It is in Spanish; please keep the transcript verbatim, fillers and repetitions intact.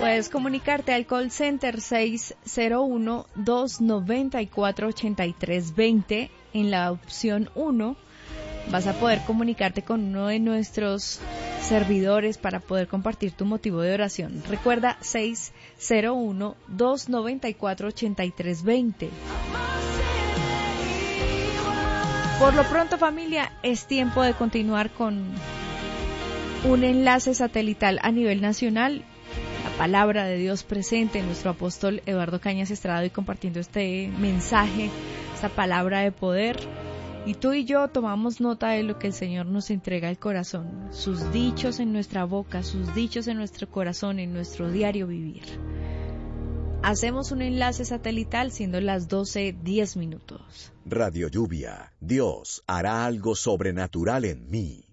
Puedes comunicarte al call center seis cero uno, dos nueve cuatro, ocho tres dos cero. En la opción uno vas a poder comunicarte con uno de nuestros servidores para poder compartir tu motivo de oración. Recuerda seis cero uno, dos nueve cuatro, ocho tres dos cero. Por lo pronto, familia, es tiempo de continuar con un enlace satelital a nivel nacional. La palabra de Dios presente, nuestro apóstol Eduardo Cañas Estrada, y compartiendo este mensaje, esta palabra de poder. Y tú y yo tomamos nota de lo que el Señor nos entrega al corazón, sus dichos en nuestra boca, sus dichos en nuestro corazón, en nuestro diario vivir. Hacemos un enlace satelital siendo las doce diez minutos. Radio Lluvia, Dios hará algo sobrenatural en mí.